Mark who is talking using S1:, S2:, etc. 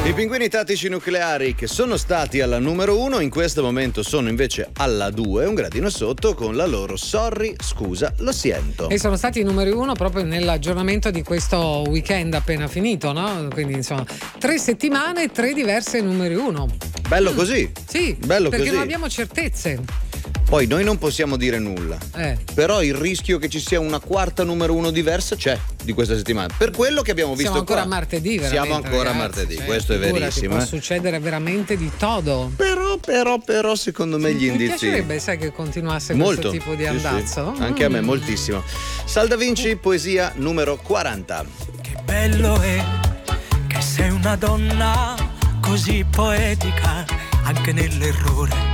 S1: I pinguini tattici nucleari, che sono stati alla numero 1, in questo momento sono invece alla 2, un gradino sotto, con la loro Sorry, scusa, lo siento.
S2: E sono stati i numeri 1 proprio nell'aggiornamento di questo weekend appena finito, no? Quindi insomma 3 settimane, 3 diverse numeri 1.
S1: Bello così.
S2: Sì,
S1: bello
S2: perché
S1: così.
S2: non abbiamo certezze.
S1: Poi noi non possiamo dire nulla, però il rischio che ci sia una quarta numero 1 diversa c'è di questa settimana. Per quello che abbiamo visto
S2: siamo ancora
S1: qua.
S2: martedì, veramente.
S1: Siamo ancora
S2: ragazzi,
S1: martedì,
S2: cioè,
S1: questo è verissimo.
S2: Può succedere veramente di todo.
S1: Però secondo me gli indizi.
S2: Mi piacerebbe, sai, che continuasse
S1: molto,
S2: questo tipo di
S1: sì,
S2: andazzo.
S1: Sì. Anche a me moltissimo. Sal Da Vinci, poesia numero 40.
S3: Che bello è che sei una donna così poetica, anche nell'errore